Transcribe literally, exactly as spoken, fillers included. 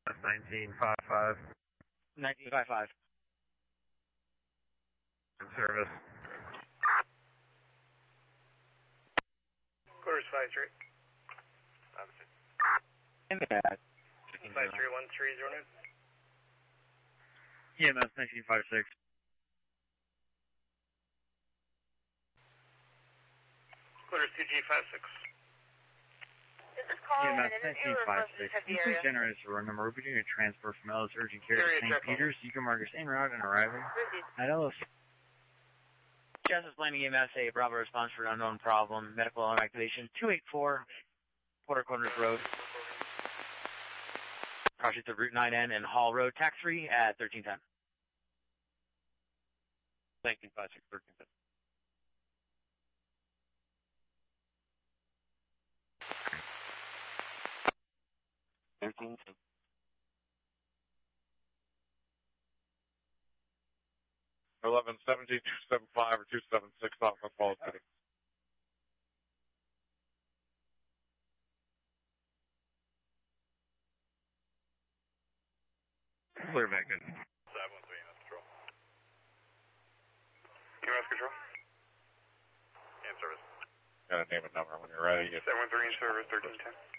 nineteen fifty-five. nineteen fifty-five. In service. Quarters five three. In that. five three one three zero nine. E M S nineteen fifty-six. Quarters two G five six. This is calling E M S and it is nineteen fifty-six. irreversible to Can the you area. please generate us a road number? We're doing a transfer from Ellis Urgent Care Area to Saint check on. Peter's. You can mark us en route and arriving Received. at Ellis. Justice Landing E M S, a Bravo response for an unknown problem. Medical alarm activation two eighty-four, Porter Corners Road. Caution to Route nine N and Hall Road, tax three at thirteen ten. nineteen fifty-six, thirteen ten. thirteen ten. eleven seventeen, two seven five or two seven six off of Falls City. Clear back in. seven one three, E M S Control. E M S Control. In service. Got a name and number when you're ready. seven one three in service, thirteen ten.